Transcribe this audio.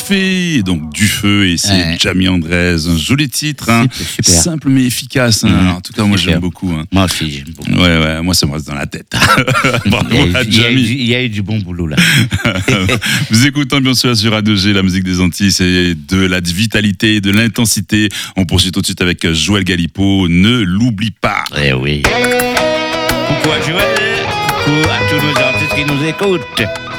fait donc du feu et c'est Jamie Andrés, un joli titre, super. Simple mais efficace. En tout cas, moi j'aime beaucoup. Moi aussi j'aime beaucoup. Ouais, moi ça me reste dans la tête. Bravo à Jamie. Il y a eu du bon boulot là. Vous écoutez bien sûr sur A2G, la musique des Antilles, c'est de la vitalité, de l'intensité. On poursuit tout de suite avec Joël Galipeau, ne l'oublie pas. Eh oui. Coucou à Joël, coucou à tous nos artistes qui nous écoutent.